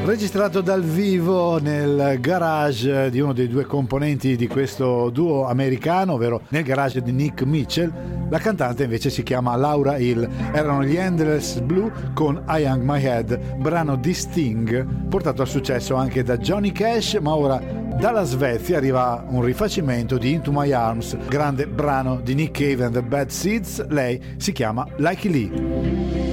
Registrato dal vivo nel garage di uno dei due componenti di questo duo americano, ovvero nel garage di Nick Mitchell. La cantante invece si chiama Laura Hill. Erano gli Endless Blue con I Hang My Head, brano di Sting, portato al successo anche da Johnny Cash, ma ora dalla Svezia arriva un rifacimento di Into My Arms, grande brano di Nick Cave and the Bad Seeds. Lei si chiama Likey Lee.